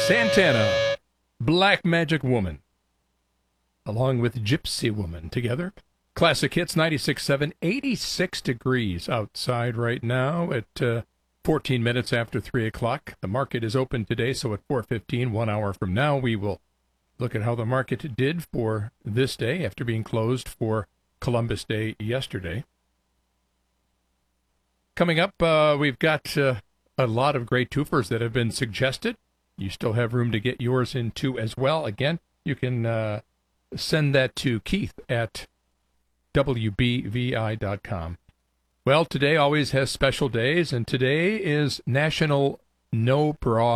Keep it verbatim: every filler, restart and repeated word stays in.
Santana, Black Magic Woman, along with Gypsy Woman together. Classic Hits ninety-six point seven, eighty-six degrees outside right now at uh, fourteen minutes after three o'clock. The market is open today, so at four fifteen, one hour from now, we will look at how the market did for this day after being closed for Columbus Day yesterday. Coming up, uh, we've got uh, a lot of great twofers that have been suggested. You still have room to get yours in, too, as well. Again, you can uh, send that to Keith at W B V I dot com. Well, today always has special days, and today is National No Bra